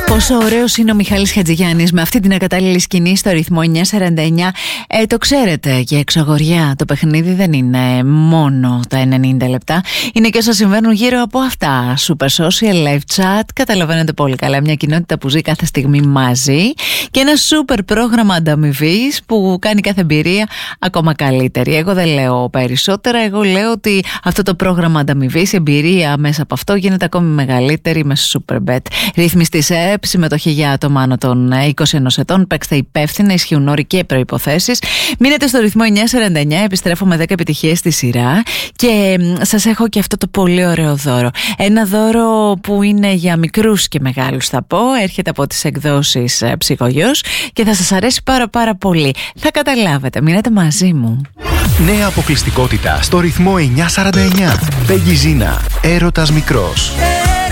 Πόσο ωραίος είναι ο Μιχάλης Χατζηγιάννης με αυτή την ακατάλληλη σκηνή στο ρυθμό 949. Το ξέρετε, και εξωγοριά, το παιχνίδι δεν είναι μόνο τα 90 λεπτά. Είναι και όσα συμβαίνουν γύρω από αυτά. Super social, live chat, καταλαβαίνετε πολύ καλά. Μια κοινότητα που ζει κάθε στιγμή μαζί και ένα super πρόγραμμα ανταμοιβής που κάνει κάθε εμπειρία ακόμα καλύτερη. Εγώ δεν λέω περισσότερα, εγώ λέω ότι αυτό το πρόγραμμα ανταμοιβής, η εμπειρία μέσα από αυτό γίνεται ακόμη μεγαλύτερη με Superbet. Ρύθμιστης ΕΕΠ, συμμετοχή για άτομα άνω των 21 ετών. Παίξτε υπεύθυνα, ισχύουν όροι και προϋποθέσεις. Μείνετε στο ρυθμό 949, επιστρέφω με 10 επιτυχίες στη σειρά και σας έχω και αυτό το πολύ ωραίο δώρο. Ένα δώρο που είναι για μικρούς και μεγάλους, θα πω. Έρχεται από τις εκδόσεις Ψυχογιός και θα σας αρέσει πάρα πολύ. Θα καταλάβετε, μείνετε μαζί μου. Νέα αποκλειστικότητα στο ρυθμό 949. Πέγγι Ζίνα, έρωτας μικρός.